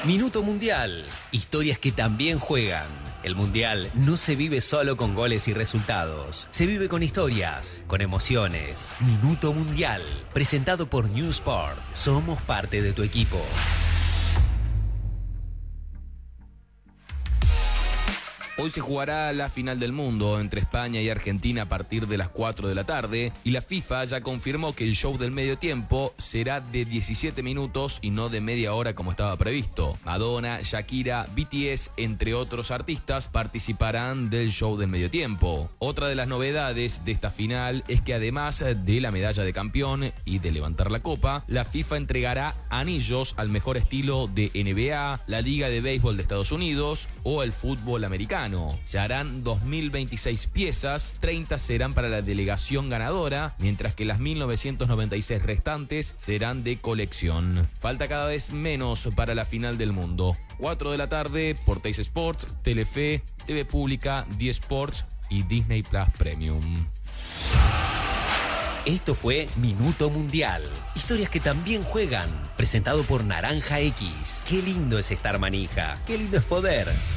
Minuto Mundial. Historias que también juegan. El Mundial no se vive solo con goles y resultados. Se vive con historias, con emociones. Minuto Mundial. Presentado por New Sport. Somos parte de tu equipo. Hoy se jugará la final del mundo entre España y Argentina a partir de las 4 de la tarde y la FIFA ya confirmó que el show del medio tiempo será de 17 minutos y no de media hora como estaba previsto. Madonna, Shakira, BTS, entre otros artistas, participarán del show del medio tiempo. Otra de las novedades de esta final es que además de la medalla de campeón y de levantar la copa, la FIFA entregará anillos al mejor estilo de NBA, la Liga de Béisbol de Estados Unidos o el fútbol americano. Se harán 2026 piezas, 30 serán para la delegación ganadora, mientras que las 1996 restantes serán de colección. Falta cada vez menos para la final del mundo. 4 de la tarde por Teis Sports, Telefe, TV Pública, 10 Sports y Disney Plus Premium. Esto fue Minuto Mundial. Historias que también juegan. Presentado por Naranja X. Qué lindo es estar manija. Qué lindo es poder.